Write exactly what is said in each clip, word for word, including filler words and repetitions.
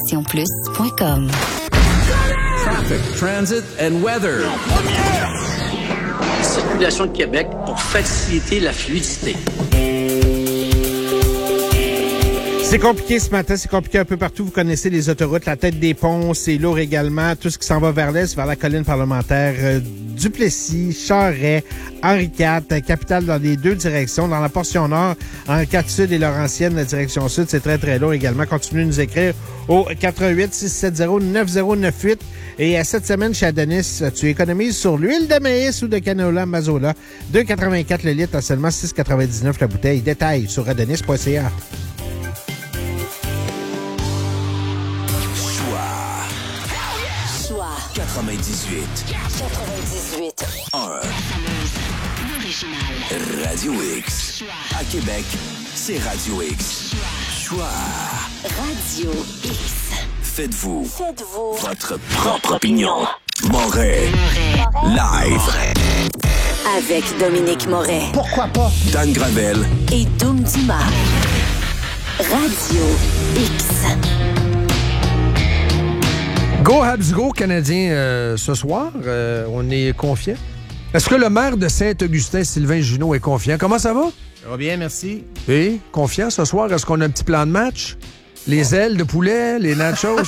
Génération plus point com. Traffic, transit and weather. Circulation de Québec pour faciliter la fluidité. C'est compliqué ce matin, c'est compliqué un peu partout. Vous connaissez les autoroutes, la tête des ponts, c'est lourd également. Tout ce qui s'en va vers l'est, vers la colline parlementaire, euh, Duplessis, Charest, Henri quatre, capitale dans les deux directions. Dans la portion nord, Henri quatre sud et Laurentienne, la direction sud, c'est très très lourd également. Continuez de nous écrire au quatre un huit, six sept zéro, neuf zéro neuf huit. Et à cette semaine, chez Adonis, tu économises sur l'huile de maïs ou de canola Mazola. deux virgule quatre-vingt-quatre le litre à seulement six virgule quatre-vingt-dix-neuf la bouteille. Détail sur adonis point c a. quatre-vingt-dix-huit. quatre-vingt-dix-huit. un. L'original. Radio X. À Québec, c'est Radio X. Choix. Radio X. Faites-vous. Faites-vous. Votre propre opinion. Moret. Live. Avec Dominique Moret. Pourquoi pas? Dan Gravel. Et Doom Dima. Radio X. Go Habs Go Canadien euh, ce soir. Euh, on est confiant. Est-ce que le maire de Saint-Augustin, Sylvain Junot, est confiant? Comment ça va? Ça va bien, merci. Oui, confiant ce soir. Est-ce qu'on a un petit plan de match? Les ailes de poulet, les nachos?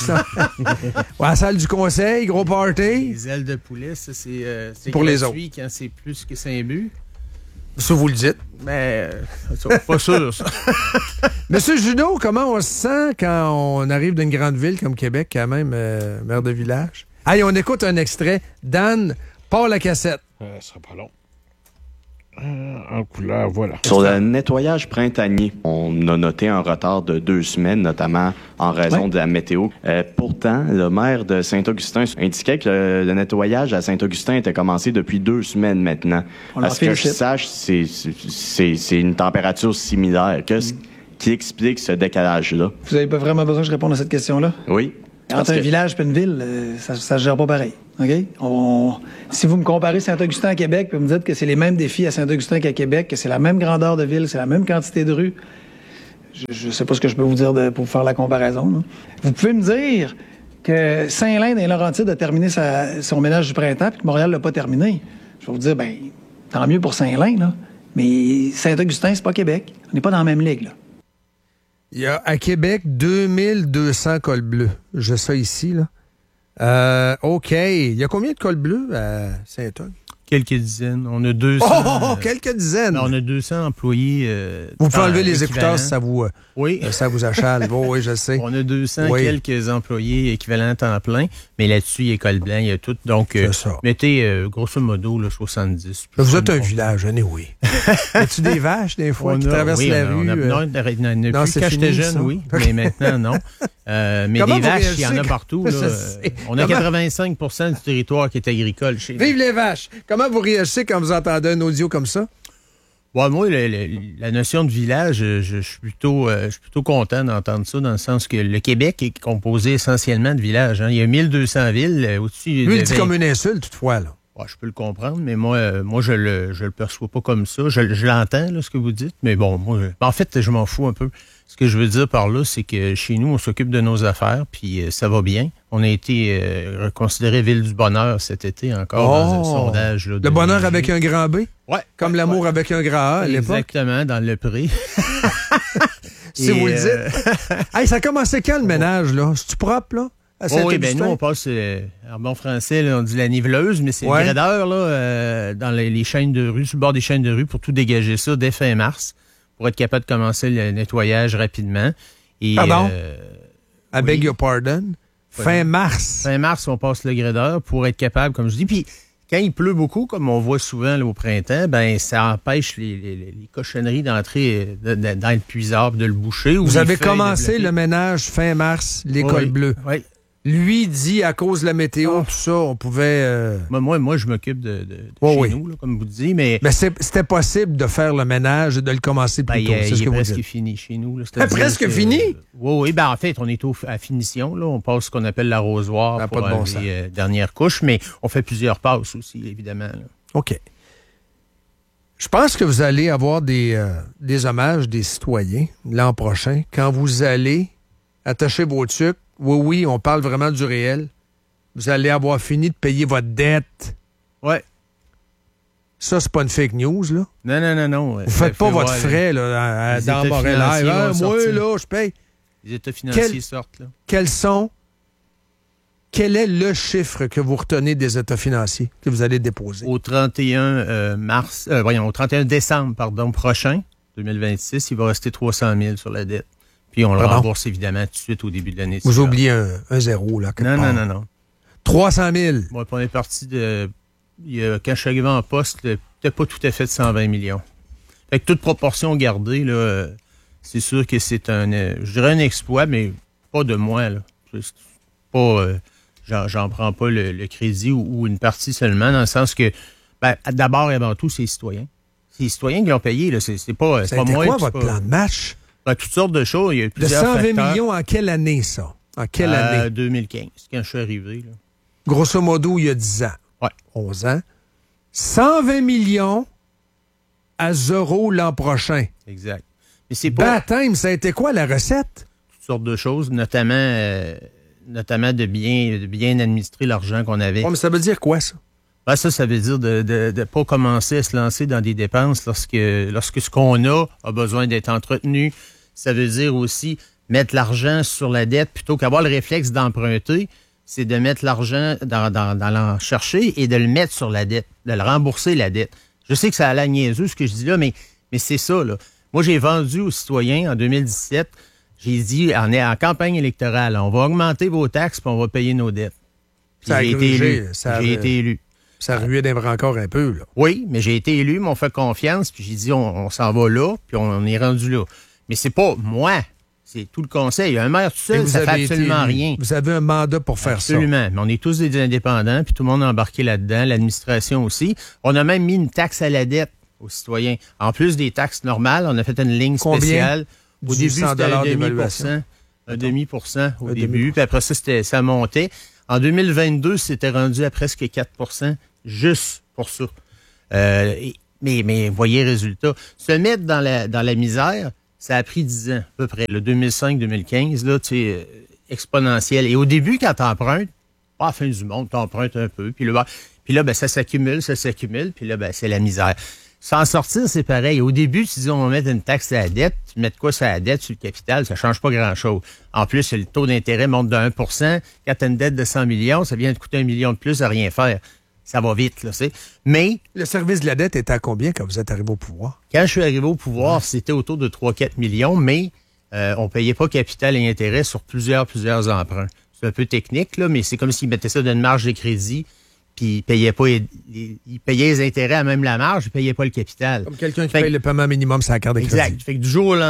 À la salle du conseil, gros party? Les ailes de poulet, ça, c'est, euh, c'est pour les gratuit autres. Quand c'est plus que cinq buts. Ça, vous le dites. Mais, euh, pas sûr, ça. Monsieur Junot, comment on se sent quand on arrive d'une grande ville comme Québec, quand même, euh, maire de village? Allez, on écoute un extrait. Dan, part la cassette. Euh, ça sera pas long. Euh, en couleur, voilà. Sur le nettoyage printanier, on a noté un retard de deux semaines, notamment en raison Ouais. de la météo. Euh, pourtant, le maire de Saint-Augustin indiquait que le, le nettoyage à Saint-Augustin était commencé depuis deux semaines maintenant. On leur À ce que je félicite. sache, c'est, c'est, c'est une température similaire. Qu'est-ce qui explique ce décalage-là? Vous avez pas vraiment besoin que je réponde à cette question-là? Oui. Entre Parce un que- village et une ville, euh, ça, ça se gère pas pareil. OK? On- si vous me comparez Saint-Augustin à Québec, puis vous me dites que c'est les mêmes défis à Saint-Augustin qu'à Québec, que c'est la même grandeur de ville, c'est la même quantité de rues, je ne sais pas ce que je peux vous dire de- pour faire la comparaison. Là. Vous pouvez me dire que Saint-Lin et Laurentides a terminé sa- son ménage du printemps, puis que Montréal l'a pas terminé. Je vais vous dire, ben tant mieux pour Saint-Lin, là. Mais Saint-Augustin, c'est pas Québec. On n'est pas dans la même ligue, là. Il y a à Québec deux mille deux cents cols bleus. J'ai ça ici, là. Euh, OK. Il y a combien de cols bleus à Saint-Aug? Quelques dizaines. On a deux cents. Oh, oh, oh, quelques dizaines. Ben, on a deux cents employés. Euh, Vous pouvez temps enlever les équivalent. écouteurs si ça vous, euh, Oui. ça vous achale. Bon, oui, je sais. On a deux cents Oui. quelques employés équivalents temps plein, mais là-dessus, il y a école blanc, il y a tout. Donc, euh, C'est ça. mettez euh, grosso modo là, soixante-dix. Vous êtes un village, anyway. As-tu des vaches, des fois, On qui a- traversent oui, la on a- rue? on a- euh? non, il n'y en a Non, plus c'est quand fini, j'étais jeune, ça. oui, mais maintenant, non. Euh, mais Comment des vous vaches, il y en réagissez a quand- partout. Je Là. sais. On a Comment- quatre-vingt-cinq pour cent du territoire qui est agricole chez nous. Vive les vaches! Comment vous réagissez quand vous entendez un audio comme ça? Bon, moi, le- le- la notion de village, je, je suis plutôt, euh, je suis plutôt content d'entendre ça, dans le sens que le Québec est composé essentiellement de villages. Hein. Il y a mille deux cents villes euh, au-dessus Lui, de il dit vingt. comme une insulte, toutefois, là. Ouais, je peux le comprendre, mais moi, euh, moi je le, je le perçois pas comme ça. Je, je l'entends, là, ce que vous dites, mais bon, moi, je- en fait, je m'en fous un peu. Ce que je veux dire par là, c'est que chez nous, on s'occupe de nos affaires, puis euh, ça va bien. On a été euh, considéré ville du bonheur cet été encore dans un sondage. Là, de Le bonheur Léger. avec un grand B? Ouais. Comme ouais, l'amour ouais. avec un grand A à l'époque? Exactement, dans le prix. Si Et, vous le euh, dites. Hey, ça a commencé quand, le ménage, là? C'est-tu propre, là? À Oh oui, ben Saint-Augustin? nous, on passe, euh, en bon français, là, on dit la niveleuse, mais c'est Ouais. le gradeur là, euh, dans les, les chaînes de rue, sur le bord des chaînes de rue, pour tout dégager ça dès fin mars, pour être capable de commencer le nettoyage rapidement. Et, Pardon? euh, I oui. beg your pardon. Fin mars. Fin mars, on passe le gradeur pour être capable, comme je dis. Puis quand il pleut beaucoup, comme on voit souvent là, au printemps, ben ça empêche les, les, les cochonneries d'entrer de- de- dans le puisard, de le boucher. ou Vous les avez feuilles de commencé bloquer. le ménage fin mars, l'école Oui, bleue. Oui. Lui dit, à cause de la météo, Oh. tout ça, on pouvait... euh, Moi, moi, moi, je m'occupe de, de, de Oh, chez oui. nous, là, comme vous dites, mais Mais c'est- c'était possible de faire le ménage et de le commencer ben, plus il, tôt. est- C'est il ce est que vous presque dites. fini chez nous. Là, Ah, presque fini? Oui, oui. Ben, en fait, on est au, à finition. Là. On passe ce qu'on appelle l'arrosoir Ça a pour pas de bon enlever, sens. euh, dernière couche, mais on fait plusieurs passes aussi, évidemment. Là. OK. Je pense que vous allez avoir des, euh, des hommages des citoyens l'an prochain quand vous allez attacher vos tucs Oui, oui, on parle vraiment du réel. Vous allez avoir fini de payer votre dette. Ouais. Ça, c'est pas une fake news, là. Non, non, non, non. Vous faites pas votre frais, là, à, dans Montréal. Ah, moi, là, je paye. Les états financiers Quel, sortent, là. Quels sont... Quel est le chiffre que vous retenez des états financiers que vous allez déposer? Au trente et un euh, mars... Euh, voyons, au trente et un décembre, pardon, prochain, deux mille vingt-six, il va rester trois cent mille sur la dette. Puis on le Vraiment? rembourse, évidemment, tout de suite au début de l'année. Vous oubliez un, un zéro, là. Non, part. non, non, non. trois cent mille. Bon, on est parti de... Il y a, quand je suis arrivé en poste, peut-être pas tout à fait de cent vingt millions. Fait que toute proportion gardée, là, c'est sûr que c'est un, je dirais un exploit, mais pas de moi, là. C'est pas, euh, j'en, j'en prends pas le, le crédit ou, ou une partie seulement, dans le sens que, ben, d'abord et avant tout, c'est les citoyens. C'est les citoyens qui l'ont payé, là. C'est, c'est pas, c'est ça pas a été moi. quoi, c'est votre pas, plan de match? Ben, toutes sortes de choses. Il y a eu De plusieurs cent vingt facteurs. millions, en quelle année, ça? En quelle euh, année? deux mille quinze, quand je suis arrivé, là. Grosso modo, il y a dix ans. Ouais. onze ans. cent vingt millions à zéro l'an prochain. Exact. Mais c'est pas... Baptême, ça a été quoi la recette? Toutes sortes de choses, notamment, euh, notamment de bien, de bien administrer l'argent qu'on avait. Oh, mais ça veut dire quoi, ça? Ben, ça, ça veut dire de ne de, de pas commencer à se lancer dans des dépenses lorsque, lorsque ce qu'on a a besoin d'être entretenu. Ça veut dire aussi mettre l'argent sur la dette plutôt qu'avoir le réflexe d'emprunter. C'est de mettre l'argent dans, dans, dans l'en chercher et de le mettre sur la dette, de le rembourser, la dette. Je sais que ça a l'air niaiseux, ce que je dis là, mais, mais c'est ça, là. Moi, j'ai vendu aux citoyens en deux mille dix-sept, j'ai dit, on est en campagne électorale, on va augmenter vos taxes puis on va payer nos dettes. Puis Ça a j'ai grugé, été élu. ça a- J'ai été élu. Ça ruait d'un encore un peu, là. Oui, mais j'ai été élu, ils m'ont fait confiance, puis j'ai dit, on, on s'en va là, puis on, on est rendu là. Mais c'est pas moi, c'est tout le conseil. Un maire tout Et seul, vous ça fait avez été absolument élu. rien. Vous avez un mandat pour faire Absolument. Mais on est tous des indépendants, puis tout le monde a embarqué là-dedans, l'administration aussi. On a même mis une taxe à la dette aux citoyens. En plus des taxes normales, on a fait une ligne Combien? spéciale. Au début, cent c'était un dollars demi pour d'évaluation. cent. Un demi pour cent au Un début, demi. puis après ça, c'était, ça montait. En deux mille vingt-deux, c'était rendu à presque quatre pour cent, juste pour ça. Euh, et- mais, mais voyez le résultat. Se mettre dans la, dans la misère, ça a pris dix ans, à peu près. Le deux mille cinq deux mille quinze, là, tu sais, euh, exponentiel. Et au début, quand t'empruntes, pas à la fin du monde, t'empruntes un peu, puis là, puis là ben, ça s'accumule, ça s'accumule, puis là, ben, c'est la misère. S'en sortir, c'est pareil. Au début, tu dis, on va mettre une taxe à la dette. Tu mets de quoi sur la dette, sur le capital, ça change pas grand-chose. En plus, le taux d'intérêt monte de un pour cent. Quand tu as une dette de cent millions, ça vient de coûter un million de plus à rien faire. Ça va vite, là, c'est. Mais Le service de la dette était à combien quand vous êtes arrivé au pouvoir? quand je suis arrivé au pouvoir, c'était autour de trois à quatre millions, mais euh, on payait pas capital et intérêt sur plusieurs, plusieurs emprunts. C'est un peu technique, là, mais c'est comme s'ils mettaient ça dans une marge de crédit, puis ils payaient pas, ils, ils payaient les intérêts à même la marge, ils payaient pas le capital. Comme quelqu'un qui Fait que- paye le paiement minimum sur la carte de crédit. Exact. Fait que du jour au lendemain,